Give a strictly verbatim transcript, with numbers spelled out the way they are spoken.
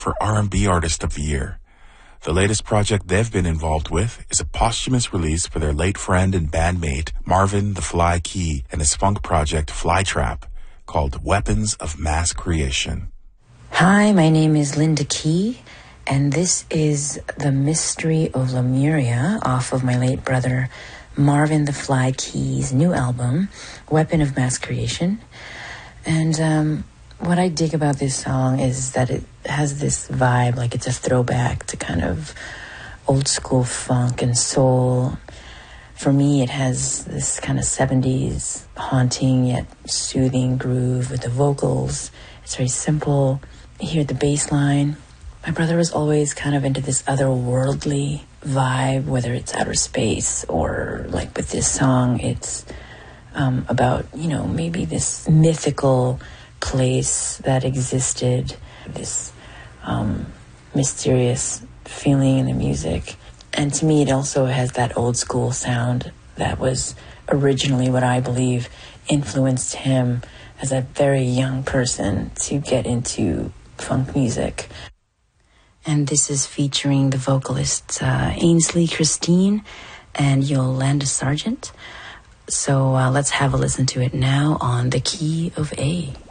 for R and B Artist of the Year. The latest project they've been involved with is a posthumous release for their late friend and bandmate Marvin the Fly Key and his funk project Flytrap called Weapons of Mass Creation. Hi, my name is Linda Key, and this is The Mystery of Lemuria off of my late brother Marvin the Fly Key's new album, Weapon of Mass Creation. And um, what I dig about this song is that it has this vibe, like it's a throwback to kind of old school funk and soul. For me, it has this kind of seventies haunting yet soothing groove with the vocals. It's very simple. You hear the bass line. My brother was always kind of into this otherworldly vibe, whether it's outer space or like with this song, it's um, about, you know, maybe this mythical place that existed, this um, mysterious feeling in the music. And to me, it also has that old school sound that was originally what I believe influenced him as a very young person to get into funk music. And this is featuring the vocalists uh, Ainsley Christine and Yolanda Sargent. So uh, let's have a listen to it now on The Key of A.